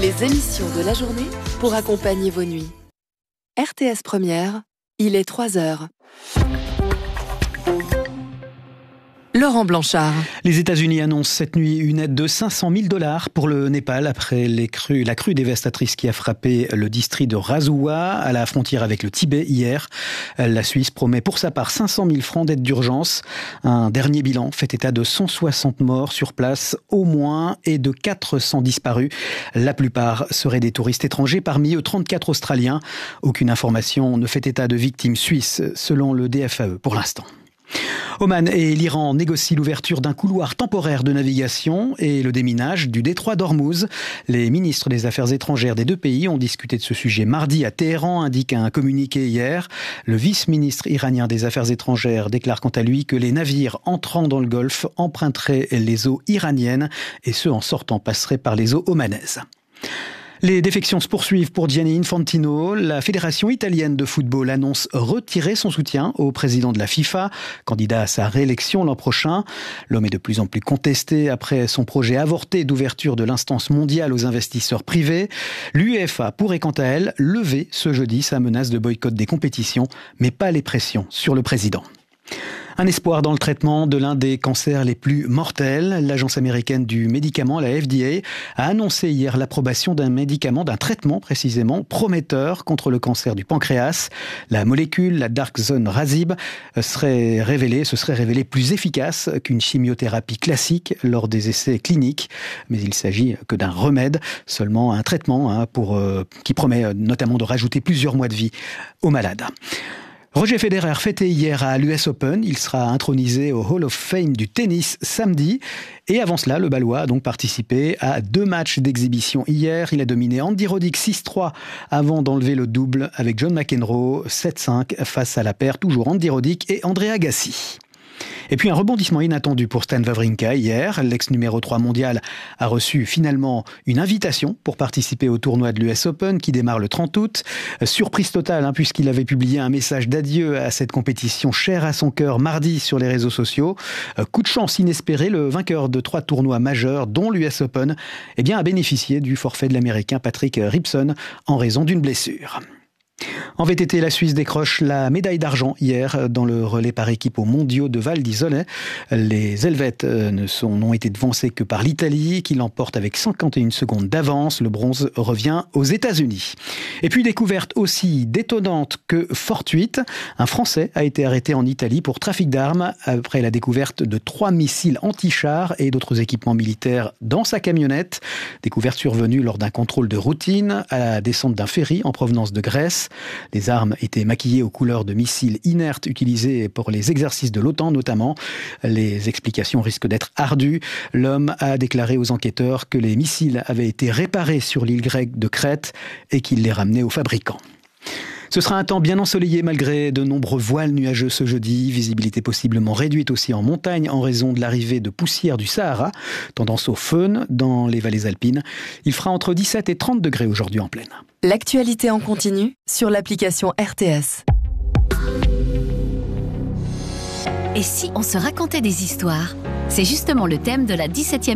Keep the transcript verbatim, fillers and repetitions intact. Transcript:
Les émissions de la journée pour accompagner vos nuits. R T S Première, il est trois heures. Laurent Blanchard. Les États-Unis annoncent cette nuit une aide de cinq cent mille dollars pour le Népal après les crues, la crue dévastatrice qui a frappé le district de Razoua à la frontière avec le Tibet hier. La Suisse promet pour sa part cinq cent mille francs d'aide d'urgence. Un dernier bilan fait état de cent soixante morts sur place au moins et de quatre cents disparus. La plupart seraient des touristes étrangers, parmi eux trente-quatre Australiens. Aucune information ne fait état de victimes suisses selon le D F A E pour l'instant. Oman et l'Iran négocient l'ouverture d'un couloir temporaire de navigation et le déminage du détroit d'Ormuz. Les ministres des Affaires étrangères des deux pays ont discuté de ce sujet mardi à Téhéran, indique un communiqué hier. Le vice-ministre iranien des Affaires étrangères déclare quant à lui que les navires entrant dans le Golfe emprunteraient les eaux iraniennes et ceux en sortant passeraient par les eaux omanaises. Les défections se poursuivent pour Gianni Infantino. La Fédération italienne de football annonce retirer son soutien au président de la FIFA, candidat à sa réélection l'an prochain. L'homme est de plus en plus contesté après son projet avorté d'ouverture de l'instance mondiale aux investisseurs privés. L'UEFA pourrait quant à elle lever ce jeudi sa menace de boycott des compétitions, mais pas les pressions sur le président. Un espoir dans le traitement de l'un des cancers les plus mortels. L'agence américaine du médicament, la F D A, a annoncé hier l'approbation d'un médicament, d'un traitement précisément, prometteur contre le cancer du pancréas. La molécule, la Daraxonrasib, serait révélée, se serait révélée plus efficace qu'une chimiothérapie classique lors des essais cliniques. Mais il s'agit que d'un remède, seulement un traitement hein, pour, euh, qui promet notamment de rajouter plusieurs mois de vie aux malades. Roger Federer fêtait hier à l'U S Open. Il sera intronisé au Hall of Fame du tennis samedi. Et avant cela, le Balois a donc participé à deux matchs d'exhibition hier. Il a dominé Andy Roddick six trois avant d'enlever le double avec John McEnroe sept cinq face à la paire, toujours Andy Roddick et André Agassi. Et puis un rebondissement inattendu pour Stan Wawrinka hier. L'ex numéro trois mondial a reçu finalement une invitation pour participer au tournoi de l'U S Open qui démarre le trente août. Surprise totale hein, puisqu'il avait publié un message d'adieu à cette compétition chère à son cœur mardi sur les réseaux sociaux. Coup de chance inespéré, le vainqueur de trois tournois majeurs dont l'U S Open eh bien, a bénéficié du forfait de l'Américain Patrick Ribson en raison d'une blessure. En V T T, la Suisse décroche la médaille d'argent hier dans le relais par équipe aux mondiaux de Val d'Isole. Les Helvètes ne sont, n'ont été devancés que par l'Italie qui l'emporte avec cinquante et une secondes d'avance. Le bronze revient aux États-Unis. Et puis découverte aussi détonnante que fortuite, un Français a été arrêté en Italie pour trafic d'armes après la découverte de trois missiles anti-chars et d'autres équipements militaires dans sa camionnette. Découverte survenue lors d'un contrôle de routine à la descente d'un ferry en provenance de Grèce. Les armes étaient maquillées aux couleurs de missiles inertes utilisés pour les exercices de l'OTAN notamment. Les explications risquent d'être ardues. L'homme a déclaré aux enquêteurs que les missiles avaient été réparés sur l'île grecque de Crète et qu'il les ramenait aux fabricants. Ce sera un temps bien ensoleillé malgré de nombreux voiles nuageux ce jeudi. Visibilité possiblement réduite aussi en montagne en raison de l'arrivée de poussière du Sahara. Tendance au faune dans les vallées alpines. Il fera entre dix-sept et trente degrés aujourd'hui en plaine. L'actualité en continu sur l'application R T S. Et si on se racontait des histoires ? C'est justement le thème de la dix-septième